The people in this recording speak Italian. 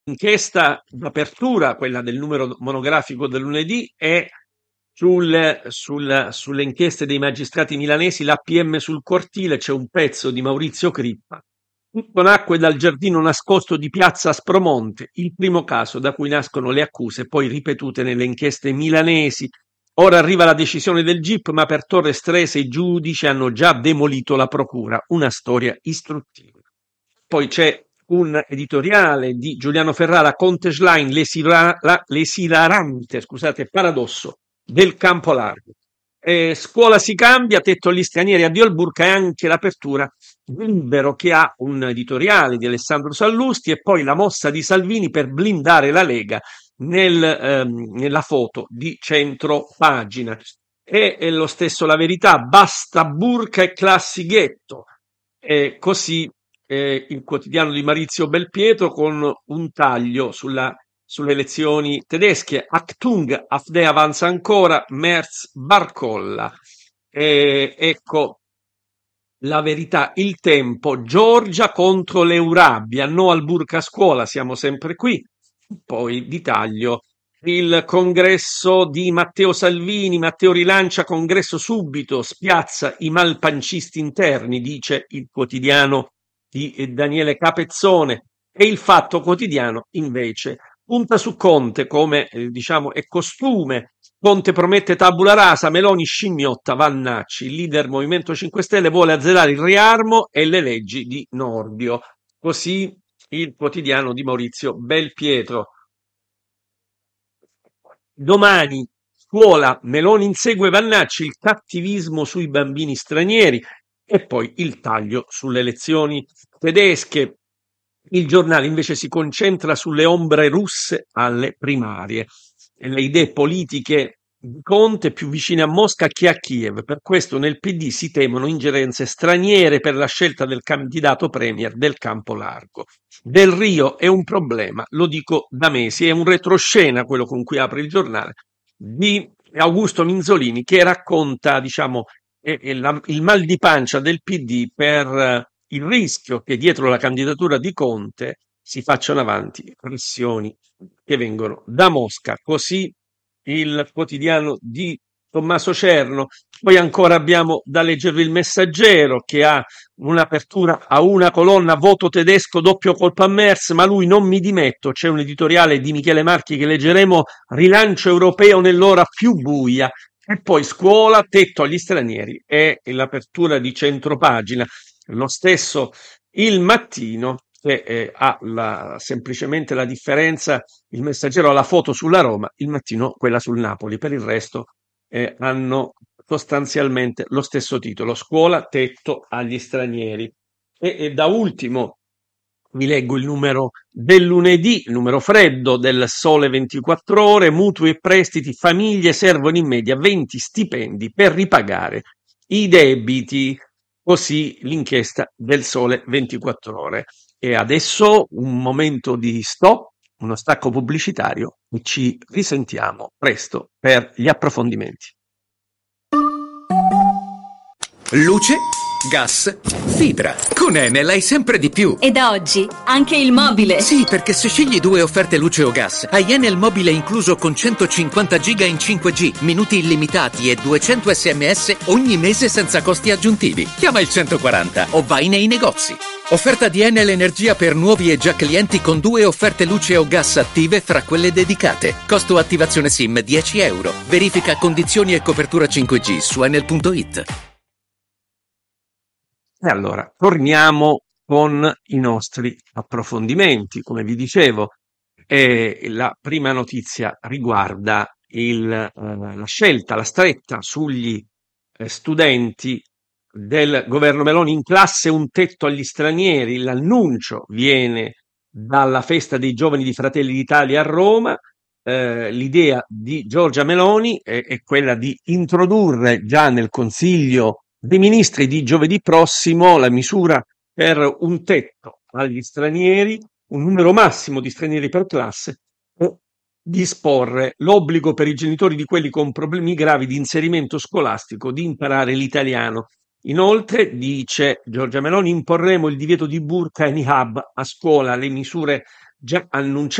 L'inchiesta d'apertura, quella del numero monografico del lunedì, è sulle inchieste dei magistrati milanesi, l'APM sul cortile, c'è un pezzo di Maurizio Crippa. Tutto nacque dal giardino nascosto di Piazza Aspromonte, il primo caso da cui nascono le accuse, poi ripetute nelle inchieste milanesi. Ora arriva la decisione del GIP, ma per Torre Strese i giudici hanno già demolito la procura. Una storia istruttiva. Poi c'è un editoriale di Giuliano Ferrara, Conte Schlein, l'esilarante, scusate, paradosso del campo largo. Scuola si cambia, tetto agli stranieri, addio al burka, e anche l'apertura del Libero, che ha un editoriale di Alessandro Sallusti, e poi la mossa di Salvini per blindare la Lega nella foto di centro pagina. È lo stesso La Verità, basta burka e classi ghetto. E così il quotidiano di Maurizio Belpietro, con un taglio sulle elezioni tedesche. Achtung, AfD avanza ancora, Merz barcolla. Ecco, La Verità, Il Tempo, Giorgia contro l'Eurabia, no al burka a scuola, siamo sempre qui. Poi di taglio il congresso di Matteo Salvini, Matteo rilancia congresso subito, spiazza i malpancisti interni, dice il quotidiano di Daniele Capezzone. E il Fatto Quotidiano invece punta su Conte, come diciamo è costume. Conte promette tabula rasa, Meloni scimmiotta Vannacci, il leader Movimento 5 Stelle vuole azzerare il riarmo e le leggi di Nordio. Così il quotidiano di Maurizio Belpietro. Domani, scuola, Meloni insegue Vannacci, il cattivismo sui bambini stranieri, e poi il taglio sulle elezioni tedesche. Il Giornale invece si concentra sulle ombre russe alle primarie e le idee politiche di Conte più vicine a Mosca che a Kiev. Per questo nel PD si temono ingerenze straniere per la scelta del candidato premier del campo largo. Del Rio è un problema, lo dico da mesi, è un retroscena quello con cui apre il Giornale, di Augusto Minzolini, che racconta, diciamo, il mal di pancia del PD per il rischio che dietro la candidatura di Conte si facciano avanti pressioni che vengono da Mosca. Così il quotidiano di Tommaso Cerno. Poi ancora abbiamo da leggervi il Messaggero, che ha un'apertura a una colonna: voto tedesco, doppio colpo a Merz, ma lui non mi dimetto. C'è un editoriale di Michele Marchi che leggeremo: rilancio europeo nell'ora più buia. E poi scuola, tetto agli stranieri, e l'apertura di centropagina. Lo stesso Il Mattino, che ha semplicemente la differenza: il Messaggero ha la foto sulla Roma, il Mattino quella sul Napoli. Per il resto hanno sostanzialmente lo stesso titolo: scuola, tetto agli stranieri. E da ultimo vi leggo il numero del lunedì, il numero freddo del Sole 24 Ore: mutui e prestiti, famiglie servono in media 20 stipendi per ripagare i debiti. Così l'inchiesta del Sole 24 Ore. E adesso un momento di stop, uno stacco pubblicitario, e ci risentiamo presto per gli approfondimenti. Luce, gas, fibra. Con Enel hai sempre di più. E da oggi anche il mobile. Sì, perché se scegli 2 offerte luce o gas, hai Enel mobile incluso con 150 giga in 5G, minuti illimitati e 200 SMS ogni mese senza costi aggiuntivi. Chiama il 140 o vai nei negozi. Offerta di Enel Energia per nuovi e già clienti con 2 offerte luce o gas attive fra quelle dedicate. Costo attivazione SIM 10 euro. Verifica condizioni e copertura 5G su enel.it. E allora, torniamo con i nostri approfondimenti. Come vi dicevo, la prima notizia riguarda la scelta, la stretta sugli studenti del governo Meloni. In classe un tetto agli stranieri, l'annuncio viene dalla festa dei giovani di Fratelli d'Italia a Roma. L'idea di Giorgia Meloni è quella di introdurre già nel Consiglio dei Ministri di giovedì prossimo la misura per un tetto agli stranieri, un numero massimo di stranieri per classe, e disporre l'obbligo per i genitori di quelli con problemi gravi di inserimento scolastico di imparare l'italiano. Inoltre, dice Giorgia Meloni, imporremo il divieto di burqa e niqab a scuola. Le misure già annunciato